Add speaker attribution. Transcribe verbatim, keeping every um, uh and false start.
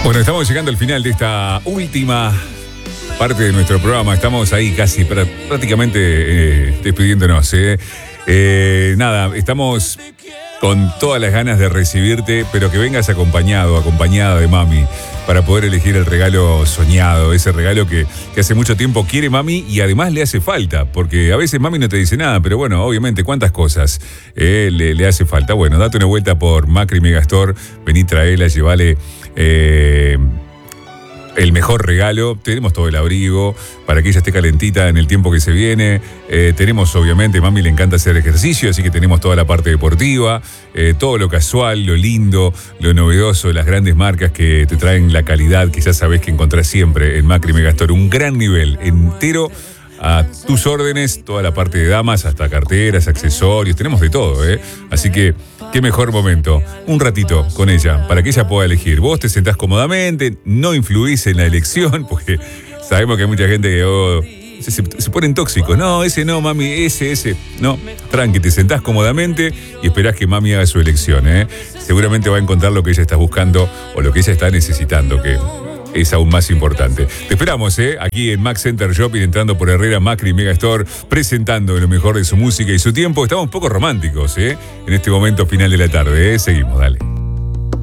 Speaker 1: Bueno, estamos llegando al final de esta última parte de nuestro programa. Estamos ahí casi pra- prácticamente eh, despidiéndonos. Eh. Eh, nada, estamos con todas las ganas de recibirte, pero que vengas acompañado, acompañada de mami, para poder elegir el regalo soñado, ese regalo que, que hace mucho tiempo quiere mami y además le hace falta, porque a veces mami no te dice nada, pero bueno, obviamente, ¿cuántas cosas eh, le, le hace falta? Bueno, date una vuelta por Macri Megastore, vení, traela, llevale eh, el mejor regalo. Tenemos todo el abrigo para que ella esté calentita en el tiempo que se viene. Eh, tenemos, obviamente, mami le encanta hacer ejercicio, así que tenemos toda la parte deportiva, eh, todo lo casual, lo lindo, lo novedoso, las grandes marcas que te traen la calidad que ya sabés que encontrás siempre en Macri Megastore. Un gran nivel entero a tus órdenes, toda la parte de damas, hasta carteras, accesorios, tenemos de todo, ¿eh? Así que, qué mejor momento, un ratito con ella, para que ella pueda elegir. Vos te sentás cómodamente, no influís en la elección, porque sabemos que hay mucha gente que oh, se, se, se ponen tóxicos. No, ese no, mami, ese, ese. No, tranqui, te sentás cómodamente y esperás que mami haga su elección, ¿eh? Seguramente va a encontrar lo que ella está buscando o lo que ella está necesitando, que es aún más importante. Te esperamos, ¿eh? Aquí en Max Center Shopping, entrando por Herrera, Macri Megastore, presentando lo mejor de su música y su tiempo. Estamos un poco románticos, ¿eh? En este momento final de la tarde, ¿eh? Seguimos, dale.